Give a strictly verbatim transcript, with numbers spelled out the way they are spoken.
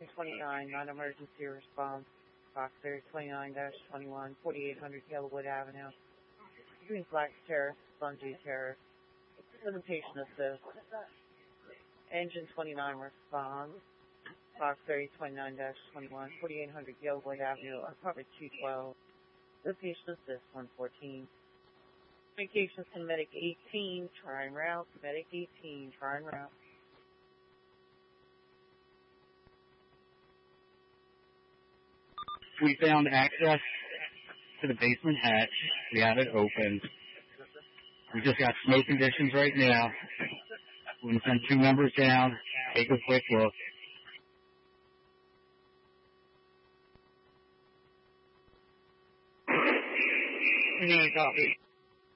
twenty-nine, non-emergency response. Fox area twenty-nine dash twenty-one, forty-eight hundred Yellowwood Avenue. Green Flags Terrace, Bungie Terrace. Limitation assist. Engine twenty-nine responds. Fox area twenty-nine dash twenty-one, forty-eight hundred Yellowwood Avenue, Apartment two twelve. Location assist one fourteen. Communications to Medic eighteen, try and route. Medic eighteen, try and route. We found access to the basement hatch. We have it open. We just got smoke conditions right now. We're going to send two members down, take a quick look. Copy.